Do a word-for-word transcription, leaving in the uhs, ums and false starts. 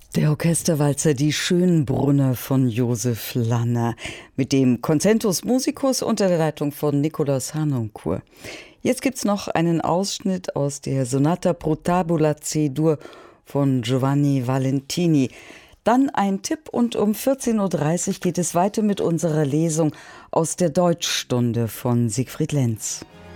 Der Orchesterwalzer Die Schönbrunner von Josef Lanner mit dem Concentus Musicus unter der Leitung von Nikolaus Harnoncourt. Jetzt gibt's noch einen Ausschnitt aus der Sonata pro Tabula C-Dur von Giovanni Valentini. Dann ein Tipp und um vierzehn Uhr dreißig geht es weiter mit unserer Lesung aus der Deutschstunde von Siegfried Lenz.